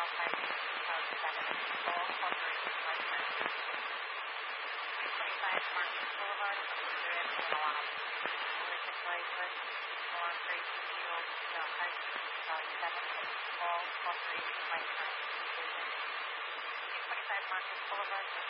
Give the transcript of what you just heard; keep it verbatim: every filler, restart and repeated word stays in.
South Highway two oh seven, Lowell Corporation, Western. three twenty-five Market Boulevard, Madrid, Guanajuato. Collision device list, North Gracie Field, South Highway two oh seven, Lowell Corporation, Western. Collision. three twenty-five Market Boulevard,